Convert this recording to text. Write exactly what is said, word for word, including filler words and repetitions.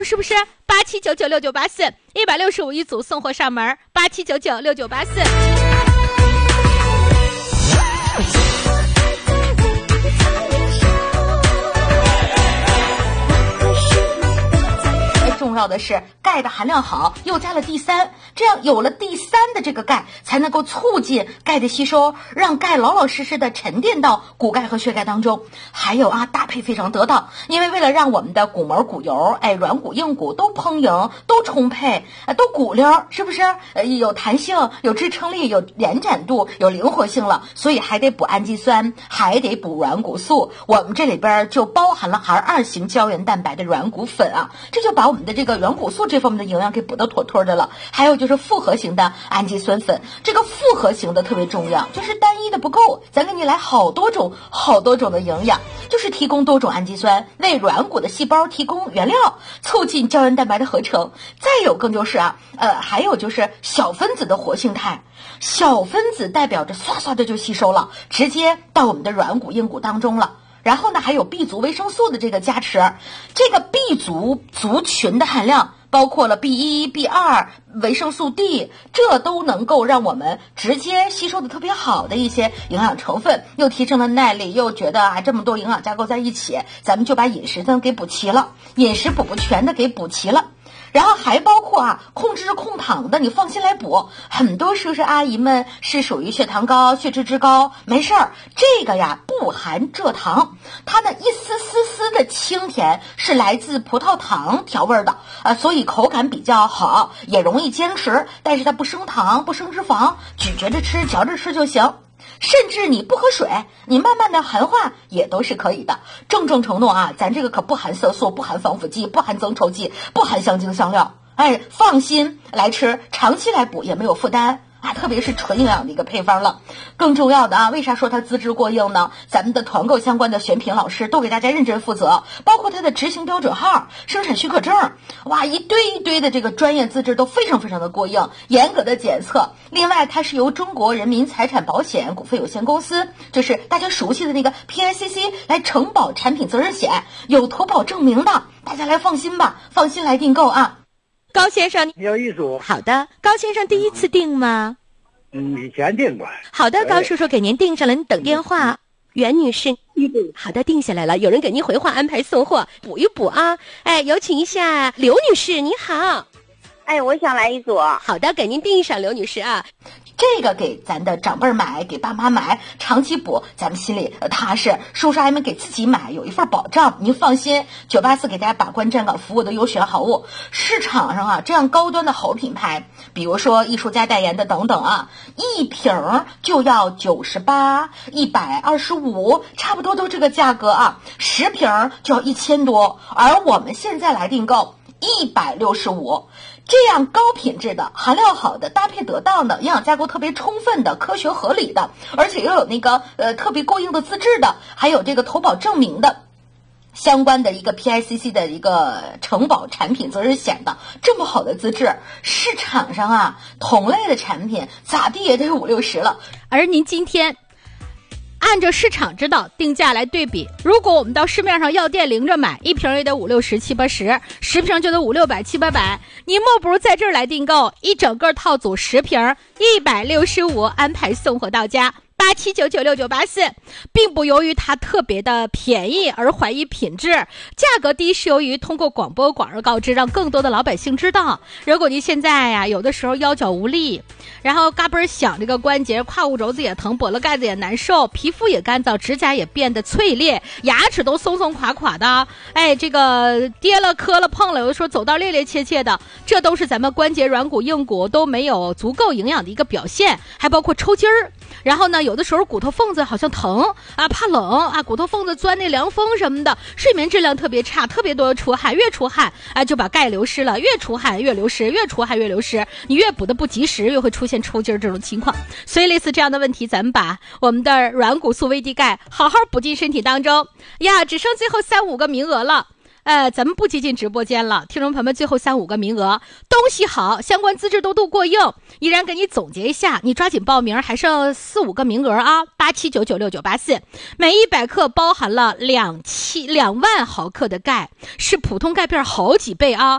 是不是？八七九九六九八四，一百六十五一组送货上门，八七九九六九八四。 重要的是钙的含量好，又加了 D 三， 这样有了 D 三 的这个钙才能够促进钙的吸收，让钙老老实实的沉淀到骨钙和血钙当中。还有啊，搭配非常得当，因为为了让我们的骨膜骨油，哎，软骨硬骨都丰盈，都充沛，呃、都骨溜，是不是？呃，有弹性，有支撑力，有延展度，有灵活性了，所以还得补氨基酸，还得补软骨素。我们这里边就包含了 R 二 型胶原蛋白的软骨粉啊，这就把我们的这个软骨素这方面的营养给补得妥妥的了。还有就是复合型的氨基酸粉，这个复合型的特别重要，就是单一的不够，咱给你来好多种好多种的营养，就是提供多种氨基酸，为软骨的细胞提供原料，促进胶原蛋白的合成。再有更就是啊，呃，还有就是小分子的活性肽，小分子代表着唰唰的就吸收了，直接到我们的软骨硬骨当中了。然后呢，还有 B 族维生素的这个加持，这个 B 族族群的含量包括了 B 一、B 二、维生素 D， 这都能够让我们直接吸收的特别好的一些营养成分，又提升了耐力，又觉得啊这么多营养架构在一起，咱们就把饮食呢给补齐了，饮食补不全的给补齐了。然后还包括啊，控制控糖的，你放心来补。很多叔叔阿姨们是属于血糖高、血脂质高，没事儿，这个呀不含蔗糖，它的一丝丝丝的清甜是来自葡萄糖调味的啊，所以口感比较好，也容易坚持，但是它不升糖、不升脂肪，咀嚼着吃、嚼着吃就行。甚至你不喝水，你慢慢的含化也都是可以的。郑重承诺啊，咱这个可不含色素，不含防腐剂，不含增稠剂，不含香精香料，哎，放心来吃，长期来补也没有负担啊，特别是纯营养的一个配方了。更重要的啊，为啥说它资质过硬呢？咱们的团购相关的选品老师都给大家认真负责，包括它的执行标准号、生产许可证，哇，一堆一堆的这个专业资质都非常非常的过硬，严格的检测。另外，它是由中国人民财产保险股份有限公司，就是大家熟悉的那个 P I C C 来承保产品责任险，有投保证明的，大家来放心吧，放心来订购啊。 高先生， 要一组。 好的，高先生第一次订吗？ 嗯，以前订过。 好的，高叔叔给您订上了，您等电话。袁女士，好的，定下来了，有人给您回话安排送货，补一补啊。哎，有请一下刘女士，你好。 哎，我想来一组。 好的，给您订上，刘女士啊。 这个给咱的长辈买，给爸妈买，长期补，咱们心里踏实。叔叔阿姨们给自己买，有一份保障，您放心。九八四给大家把关站岗服务的优选好物，市场上啊这样高端的好品牌，比如说艺术家代言的等等啊，一瓶就要九十八、一百二十五，差不多都这个价格啊，十瓶就要一千多，而我们现在来订购一百六十五。这样高品质的、含量好的、搭配得当的、营养架构特别充分的、科学合理的，而且又有那个呃特别过硬的资质的，还有这个投保证明的相关的一个 P I C C 的一个承保产品责任险的，这么好的资质，市场上啊同类的产品咋地也得五六十了。 而您今天按照市场指导定价来对比，如果我们到市面上药店零着买，一瓶也得五六十七八十，十瓶就得五六百七八百，你莫不如在这儿来订购一整个套组十瓶，一百六十五，安排送货到家。八七九九六九八四，并不由于它特别的便宜而怀疑品质，价格低是由于通过广播广而告知，让更多的老百姓知道。如果您现在呀、啊、有的时候腰脚无力，然后嘎嘣响这个关节，胯骨轴子也疼，脖子盖子也难受，皮肤也干燥，指甲也变得脆裂，牙齿都松松垮垮的，哎，这个跌了磕了碰了，有的时候走道趔趔趄趄的，这都是咱们关节软骨硬骨都没有足够营养的一个表现，还包括抽筋儿。然后呢，有的时候骨头缝子好像疼啊，怕冷啊，骨头缝子钻那凉风什么的，睡眠质量特别差，特别多的出汗，越出汗啊就把钙流失了，越出汗越流失，越出汗越流失，你越补的不及时，越会出现抽筋这种情况。所以类似这样的问题，咱们把我们的软骨素 V D 钙好好补进身体当中呀，只剩最后三五个名额了。 呃，咱们不接近直播间了，听众朋友们，最后三五个名额，东西好，相关资质都都过硬，依然给你总结一下，你抓紧报名，还剩四五个名额啊，八七九九六九八四，每一百克包含了两七两万毫克的钙，是普通钙片好几倍啊，